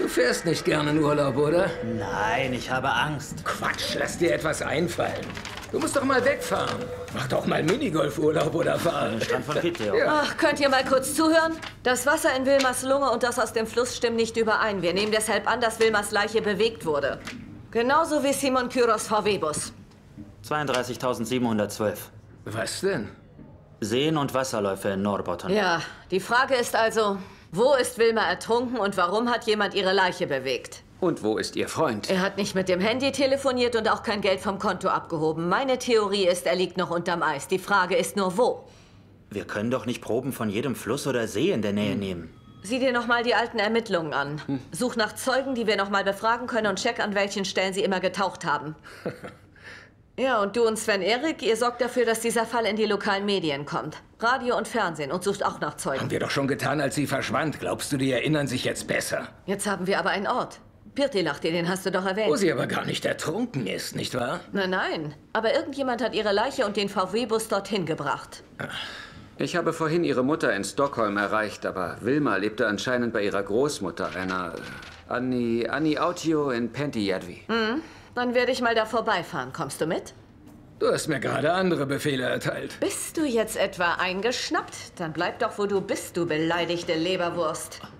Du fährst nicht gerne in Urlaub, oder? Nein, ich habe Angst. Quatsch, lass dir etwas einfallen. Du musst doch mal wegfahren. Mach doch mal Minigolfurlaub oder fahren. Strand von Piteo. Ja. Ach, könnt ihr mal kurz zuhören? Das Wasser in Wilmers Lunge und das aus dem Fluss stimmen nicht überein. Wir nehmen deshalb an, dass Wilmers Leiche bewegt wurde. Genauso wie Simon Kyros VW-Bus. 32.712. Was denn? Seen- und Wasserläufe in Norrbotten. Ja, die Frage ist also, wo ist Wilma ertrunken und warum hat jemand ihre Leiche bewegt? Und wo ist Ihr Freund? Er hat nicht mit dem Handy telefoniert und auch kein Geld vom Konto abgehoben. Meine Theorie ist, er liegt noch unterm Eis. Die Frage ist nur, wo? Wir können doch nicht Proben von jedem Fluss oder See in der Nähe nehmen. Sieh dir noch mal die alten Ermittlungen an. Such nach Zeugen, die wir noch mal befragen können und check, an welchen Stellen sie immer getaucht haben. Ja, und du und Sven-Erik, ihr sorgt dafür, dass dieser Fall in die lokalen Medien kommt. Radio und Fernsehen und sucht auch nach Zeugen. Haben wir doch schon getan, als sie verschwand. Glaubst du, die erinnern sich jetzt besser? Jetzt haben wir aber einen Ort. Pirtilahti, den hast du doch erwähnt. Wo sie aber gar nicht ertrunken ist, nicht wahr? Nein. Aber irgendjemand hat ihre Leiche und den VW-Bus dorthin gebracht. Ich habe vorhin Ihre Mutter in Stockholm erreicht, aber Wilma lebte anscheinend bei ihrer Großmutter, einer Anni Autio in Pentijärvi. Dann werde ich mal da vorbeifahren. Kommst du mit? Du hast mir gerade andere Befehle erteilt. Bist du jetzt etwa eingeschnappt? Dann bleib doch, wo du bist, du beleidigte Leberwurst.